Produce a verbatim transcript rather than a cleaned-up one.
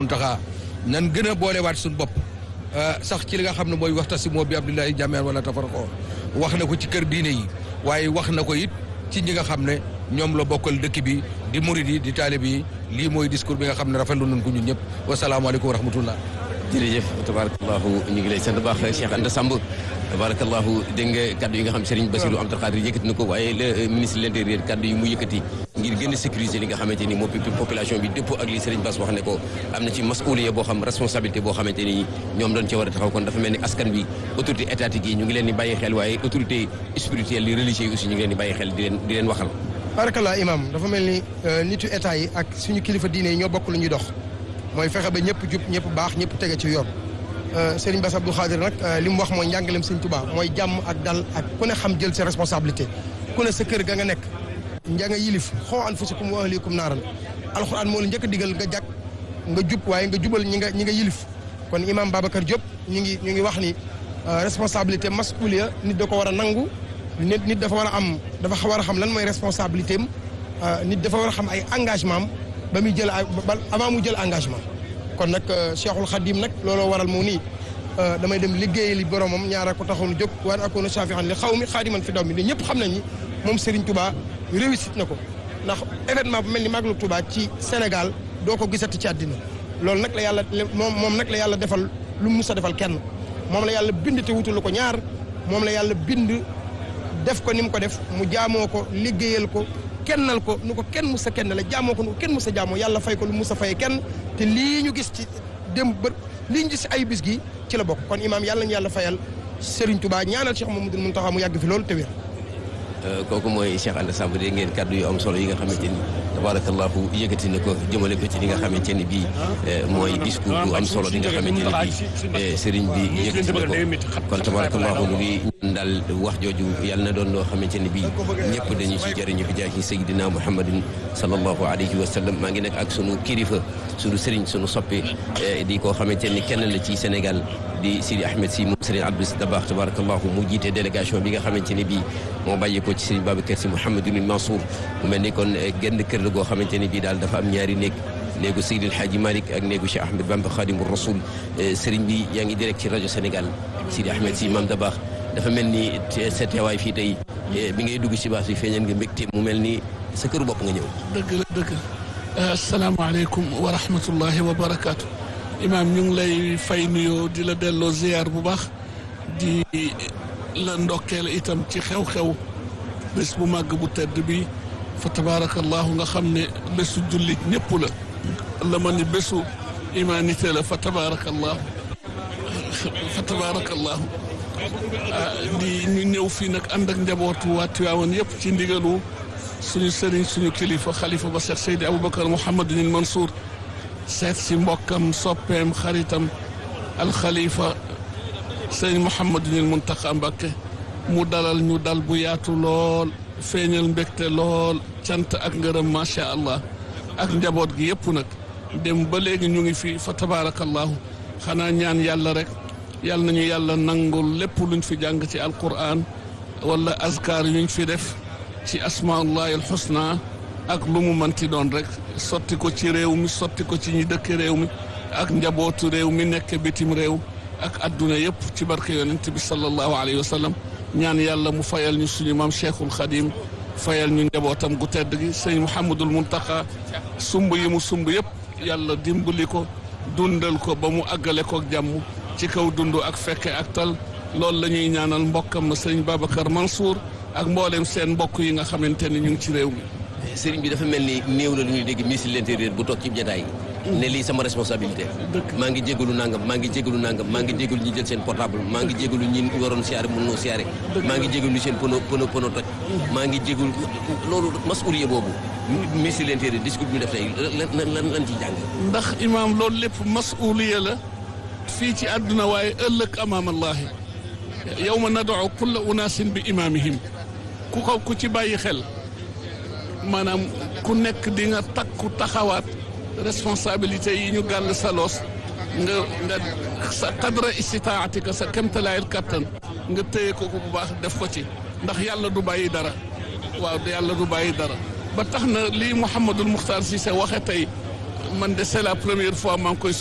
Muntaxa nan gën a boolewaat suñu bopp sax ci li nga xam ne mooy waxtasimoo bi hablillahi jamii'an wala tafarraqu wax na ko ci kër diine yi waaye wax na ko it ci ñi nga xam ne ñoom la bokkal dëkk bi di murid yi di taalib yi lii mooy discours bi nga xam ne rafetlu nañ ko ñun ñëpp wasalaamaaleykum wa rahmatullah. jërëjëf tabarakallahu ñu ngi lay sant baax Cheikh Anta Samb tabarakallahu dégg nga kaddu yi nga xam Serigne Bassirou Abdou Khadre yëkkati na ko waaye le ministre de l'intérieur kaddu yi mu yëkkati ngir gën a sécuriser li nga xamante ni moo population bi dëppoo ak li Serigne Bass wax ne ko am na ci masuuliya boo xam responsabilité boo xamante ni ñoom doon ci war a taxaw kon dafa mel ni askan bi autorité étatique yi ñu ngi leen di bàyyi xel waaye autorité spirituelle yi religieux yi aussi ñu ngi leen di bàyyi xel di leen di leen waxal. barakallah imam dafa mel ni nitu état yi ak suñu kilifa diine yi ñoo bokk lu ñuy dox mooy fexe ba ñëpp jub ñëpp baax ñëpp tege ci yoon Serigne Bass Abdou Khadre nag li mu wax mooy njàngaleem Serigne Touba mooy jàmm ak dal ak ku ne xam jël sa responsabilité ku ne sa kër ga nga nekk nja nga yilif xoo anfusakum wa ahlikum naaran alxuraan moo la njëkk a digal nga jag nga jub waaye nga jubal ñi nga ñi nga yilif kon imam Babacar Diop ñu ngi ñu ngi wax ni responsabilité masuliya nit da ko war a nangu nit nit dafa war a am dafa war a xam lan mooy responsabilité am nit dafa war a xam ay engagement am ba muy jël avant mu jël engagement kon nag Cheikhul Khadim nag looloo waral mu nii damay dem liggéey li boromam ñaara ko taxoon jóg waan akoona shafi'an li xaw mi xaadiman fi daw mi ni ñëpp xam nañ ni moom Serigne Touba réussite na ko ndax événement bu mel ni Magalu Touba ci Sénégal doo ko gisati ci àddina loolu nag la yàlla moom moom nag la yàlla defal lu mu mus a defal kenn moom la yàlla bind te wutalu ko ñaar moom la yàlla bind def ko ni mu ko def mu jaamoo ko liggéeyal ko kennal ko nu ko kenn mus a kenn la jaamoo ko nu ko kenn mus a jaamoo yàlla fay ko lu mus a fayee kenn te lii ñu gis ci démb bër lii ñu gis ci ay bis gi ci la bokk kon imaam yàlla ñu yàlla fayal Serigne Touba ñaanal Cheikh Mamadou Mountakha mu yàgg fi loolu te wér. kooku mooy Cheikh Anta Samb dégg ngeen kaddu yu am solo yi nga xamante ni tabarakallahu yëkkati na ko jëmale ko ci li nga xamante ni bii mooy discours bu am solo bi nga xamante ni bii Serigne bi yëkkati na ko kon tabarakallahu lu ngi ñaan daal wax jooju yàlla na doon loo xamante ni bii ñëpp dañu ci jëriñu bi jaahi Seydina Muhammadin sallallahu alayhi wa sallam maa ngi nekk ak sunu kilifa sunu Serigne sunu soppi di koo xamante ni kenn la ci Sénégal di Sidi Ahmed Sy moom Serigne Abdou Dabakh tabarakallahu mu jiite délégation bi nga xamante ni bii moo bàyyi ko ci Serigne Babacar Sy Mouhamadou Mansour mu mel ni kon genn kër la goo xamante ni bii daal dafa am ñaari néeg néegu Seydi El Hadji Malick ak néegu Cheikh Ahmed Bamba Khadimou Rasoul Serigne bi yaa ngi direct ci rajo Sénégal Sidi Ahmed Sy Mame Dabakh dafa mel ni sa teewaay fii tey bi ngay dugg ci baas bi feeñal nga mbégte mu mel ni sa këru bopp nga ñëw. dëgg la dëgg la asalaamaaleykum wa rahmatullahi wa barakaatu. imaam ñu ngi lay fay nuyoo di la delloo ziar bu baax di la ndokkeel itam ci xew-xew bés bu màgg bu tedd bi fa tabaarakallahu nga xam ne bésu jullit ñëpp la la ma ni bésu humanité la fa tabaarakallahu fa tabaarakallahu di ñu ñëw fii nag ànd ak njabootu waa Tiwaawan yëpp ci ndigalu suñu sëriñ suñu kilifa xalifa ba Cheikh Seydi Aboubacar Mouhamadou Mansour seet si mbokkam soppeem xaritam alxalifa sëñ Mouhamadou Mountakha Mbacké mu dalal ñu dal bu yaatu lool feeñal mbégte lool cant ak ngërëm macha allah ak njaboot gi yëpp nag dem ba léegi ñu ngi fi fa tabaarakallahu xanaa ñaan yàlla rek yàlla nañu yàlla nangul lépp luñ fi jàng ci alquran wala azkar yuñ fi def ci asmaullahi alxusna ak lu mu mënti doon rek sotti ko ci réew mi sotti ko ci ñi dëkk réew mi ak njabootu réew mi nekk bitim réew ak adduna yëpp ci barke yonent bi sallallahu alayhi wa sallam ñaan yàlla mu fayal ñu suñu maam Cheikhul Khadim fayal ñu njabootam gu tedd gi sëñ Mouhamadul Mountakha sumb yi mu sumb yëpp yàlla dimbali ko dundal ko ba mu àggale ko ak jàmm ci kaw dund ak fekke ak tal loolu la ñuy ñaanal mbokkam ma sëñ Babacar Mansour ak mboolem seen mbokk yi nga xamante ni ñu ngi ci réew mi. Serigne bi dafa mel ni néew na lu ñuy dégg ministre de l'intérieur bu toog ci jotaay ne lii sama responsabilité maa ngi jégalu nangam maa ngi jégalu nangam maa ngi jégalu ñi jël seen portable maa ngi jégalu ñi waroon siyaare mën noo siyaare maa ngi jégalu seen pono pono pono toj maa ngi jégalu loolu masuliya boobu ministre de l'intérieur discours bi ñu def tey lan lan lan ciy jàng. ndax imaam loolu lépp masuliya la fii ci àdduna waaye ëllëg amaam allahi yawma nad'u kulla unaasin bi imaamihim ku ko ku ci bàyyi xel maanaam ku nekk di nga takku taxawaat responsabilité yi ñu gàll sa loos nga nga sa qadra istitaatika sa kemtalaayil kattan nga téye ko ko bu baax def ko ci ndax yàlla du bàyyi dara waaw yàlla du bàyyi dara ba tax na lii Mouhamadul Muxtaar Cissé waxe tey man de c'est la première fois maa ngi koy